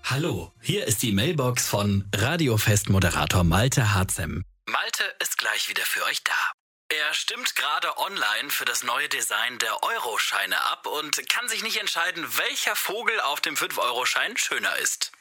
Hallo, hier ist die Mailbox von Radiofest-Moderator Malte Harzem. Malte ist gleich wieder für euch da. Er stimmt gerade online für das neue Design der Euroscheine ab und kann sich nicht entscheiden, welcher Vogel auf dem 5-Euro-Schein schöner ist.